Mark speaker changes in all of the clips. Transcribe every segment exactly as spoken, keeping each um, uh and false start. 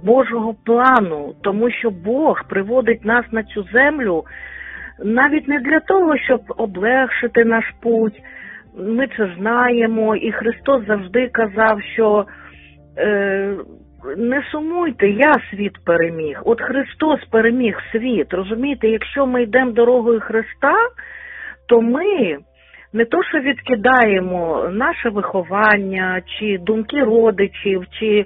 Speaker 1: Божого плану, тому що Бог приводить нас на цю землю навіть не для того, щоб облегшити наш путь. Ми це знаємо, і Христос завжди казав, що е, не сумуйте, я світ переміг. От Христос переміг світ, розумієте? Якщо ми йдемо дорогою Христа, то ми не то, що відкидаємо наше виховання, чи думки родичів, чи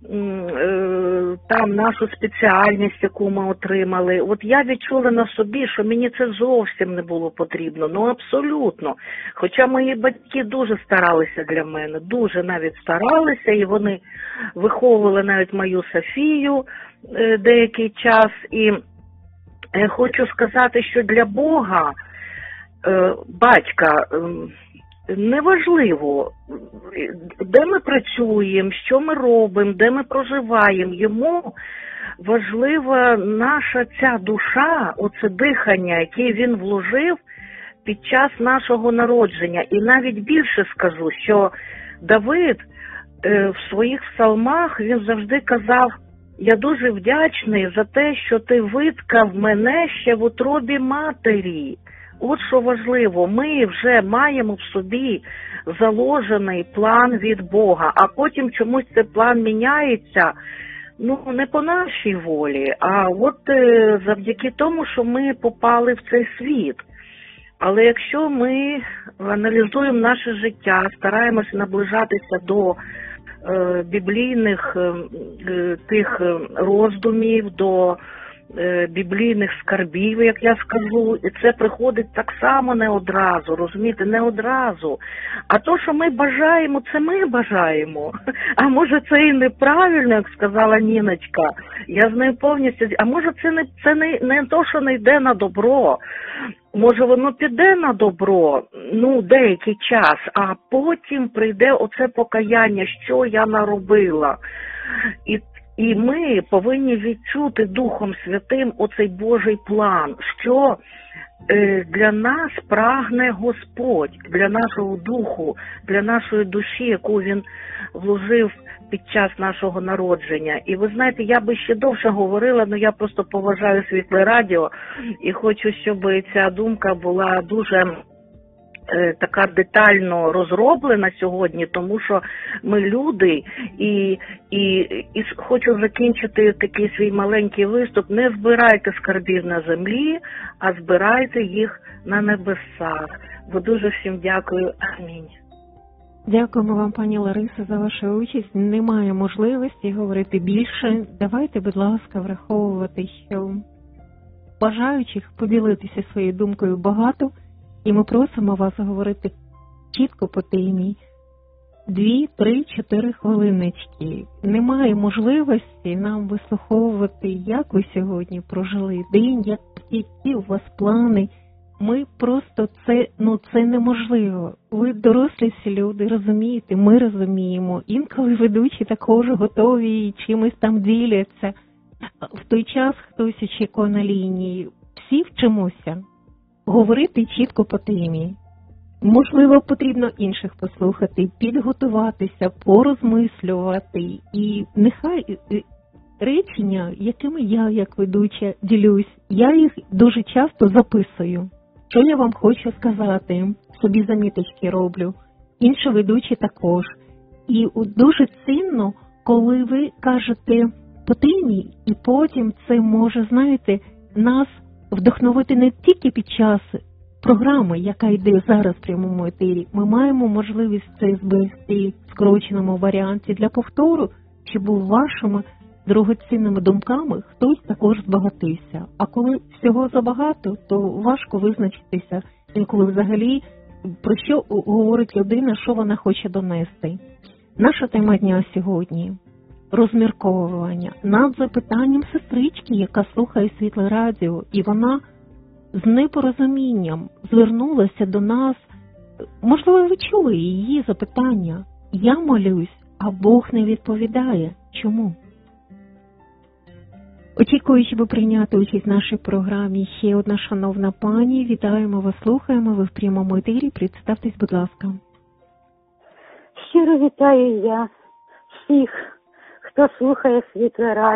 Speaker 1: там нашу спеціальність, яку ми отримали. От я відчула на собі, що мені це зовсім не було потрібно, ну абсолютно. Хоча мої батьки дуже старалися для мене, дуже навіть старалися, і вони виховували навіть мою Софію деякий час. І хочу сказати, що для Бога, батька, неважливо, де ми працюємо, що ми робимо, де ми проживаємо. Йому важлива наша ця душа, оце дихання, яке він вложив під час нашого народження. І навіть більше скажу, що Давид в своїх псалмах, він завжди казав: я дуже вдячний за те, що ти виткав мене ще в утробі матері. От що важливо, ми вже маємо в собі заложений план від Бога, а потім чомусь цей план міняється, ну, не по нашій волі, а от завдяки тому, що ми попали в цей світ. Але якщо ми аналізуємо наше життя, стараємося наближатися до е, біблійних е, тих роздумів, до біблійних скарбів, як я скажу, і це приходить так само не одразу, розумієте, не одразу. А то, що ми бажаємо, це ми бажаємо. А може це і неправильно, як сказала Ніночка, я з нею повністю, а може це не, це не, не то, що не йде на добро, може воно піде на добро, ну, деякий час, а потім прийде оце покаяння, що я наробила. І І ми повинні відчути Духом Святим оцей Божий план, що для нас прагне Господь, для нашого духу, для нашої душі, яку Він вложив під час нашого народження. І ви знаєте, я би ще довше говорила, але я просто поважаю Світле Радіо і хочу, щоб ця думка була дуже така детально розроблена сьогодні, тому що ми люди, і, і, і хочу закінчити такий свій маленький виступ: не збирайте скарбів на землі, а збирайте їх на небесах. Бо дуже всім дякую. Амінь.
Speaker 2: Дякуємо вам, пані Ларисо, за вашу участь. Немає можливості говорити більше. Давайте, будь ласка, враховувати, що бажаючих поділитися своєю думкою багато, і ми просимо вас говорити чітко по темі. Дві, три, чотири хвилиночки. Немає можливості нам вислуховувати, як ви сьогодні прожили день, які у вас плани. Ми просто це, ну це неможливо. Ви дорослі всі люди, розумієте, ми розуміємо. Інколи ведучі також готові і чимось там діляться. В той час хтось очікує на лінії. Всі вчимося говорити чітко по темі. Можливо, потрібно інших послухати, підготуватися, порозмислювати. І нехай речення, якими я, як ведуча, ділюсь, я їх дуже часто записую. Що я вам хочу сказати, собі заміточки роблю, інші ведучі також. І дуже цінно, коли ви кажете по темі, і потім це може, знаєте, нас вдохновити не тільки під час програми, яка йде зараз в прямому етері. Ми маємо можливість це зберегти в скороченому варіанті для повтору, щоб у вашими дорогоцінними думками хтось також збагатився. А коли всього забагато, то важко визначитися, інколи взагалі, про що говорить людина, що вона хоче донести. Наша тема дня сьогодні – розмірковування над запитанням сестрички, яка слухає Світле Радіо, і вона з непорозумінням звернулася до нас. Можливо, ви чули її запитання. Я молюсь, а Бог не відповідає. Чому? Очікуючи би прийняти участь в нашій програмі ще одна шановна пані. Вітаємо вас, слухаємо, ви в прямому етері. Представтесь, будь ласка.
Speaker 3: Щиро вітаю я всіх, хто слухає Світле Радіо.